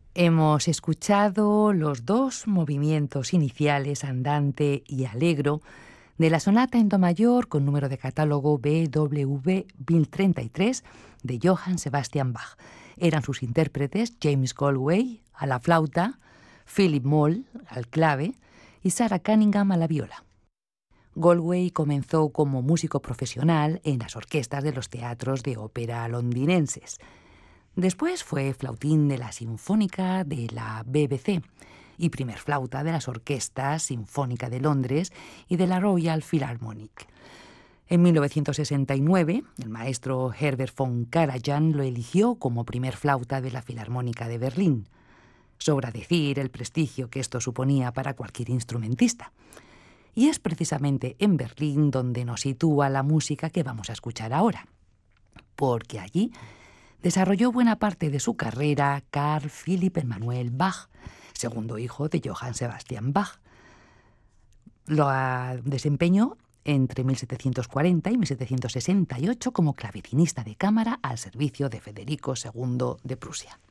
Hemos escuchado los dos movimientos iniciales, andante y allegro, de la sonata en do mayor con número de catálogo BWV 1033 de Johann Sebastian Bach. Eran sus intérpretes James Galway a la flauta, Philip Moll al clave y Sarah Cunningham a la viola. Galway comenzó como músico profesional en las orquestas de los teatros de ópera londinenses. Después fue flautín de la Sinfónica de la BBC y primer flauta de las Orquestas Sinfónica de Londres y de la Royal Philharmonic. En 1969, el maestro Herbert von Karajan lo eligió como primer flauta de la Filarmónica de Berlín. Sobra decir el prestigio que esto suponía para cualquier instrumentista. Y es precisamente en Berlín donde nos sitúa la música que vamos a escuchar ahora, porque allí desarrolló buena parte de su carrera Carl Philipp Emanuel Bach, segundo hijo de Johann Sebastian Bach. Lo desempeñó entre 1740 y 1768 como clavecinista de cámara al servicio de Federico II de Prusia.